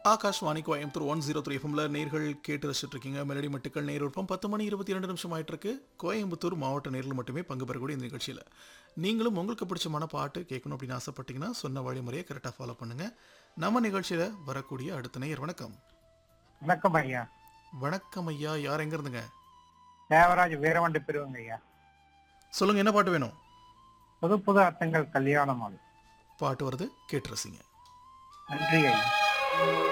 ஆகாஷ்வாணி கோயம்புத்தூர் 103 எஃப்எம்ல நேர்கள் கேட்டு ரசிச்சுட்டு இருக்கீங்க. மெலடி மட்டுக்கள் நேர் விருப்பம் 10 மணி 22 நிமிஷம் ஆயிட்டு இருக்கு. கோயம்புத்தூர் மாவட்ட நேரில் மட்டுமே பங்கு பெறக்கூடிய இந்த நிகழ்ச்சியில் நீங்களும் உங்களுக்கு பிடிச்சமான பாட்டு கேட்கணும் அப்படின்னு ஆசைப்பட்டீங்கன்னா சொன்ன வழிமுறையை கரெக்டாக ஃபாலோ பண்ணுங்க. நம்ம நிகழ்ச்சியில் வரக்கூடிய அடுத்த நேயர் வணக்கம். வணக்கம் ஐயா. வணக்கம் ஐயா, யார் எங்க இருந்துங்க? தேவராஜ் வீரவண்டி பெறுவங்க ஐயா. சொல்லுங்க, என்ன பாட்டு வேணும்? புது புது அர்த்தங்கள் கல்யாணம். பாட்டு வருது, கேட்டு ரசிங்க. நன்றி ஐயா.